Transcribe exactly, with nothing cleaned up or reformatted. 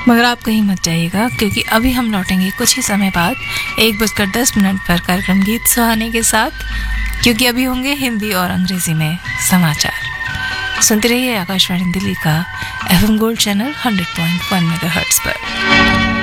मगर आप कहीं मत जाइएगा, क्योंकि अभी हम लौटेंगे कुछ ही समय बाद एक बजकर दस मिनट पर कार्यक्रम गीत सुहाने के साथ, क्योंकि अभी होंगे हिंदी और अंग्रेजी में समाचार। सुनते रहिए आकाशवाणी दिल्ली का FM gold channel hundred point one megahertz पर।